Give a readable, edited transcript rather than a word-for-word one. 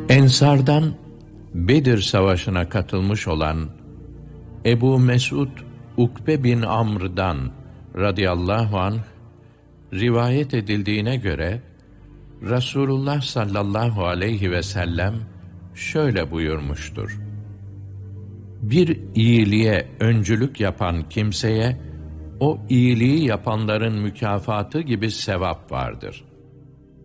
Ensardan Bedir Savaşı'na katılmış olan Ebu Mesud Ukbe bin Amr'dan radıyallahu anh rivayet edildiğine göre Resulullah sallallahu aleyhi ve sellem şöyle buyurmuştur: Bir iyiliğe öncülük yapan kimseye o iyiliği yapanların mükafatı gibi sevap vardır.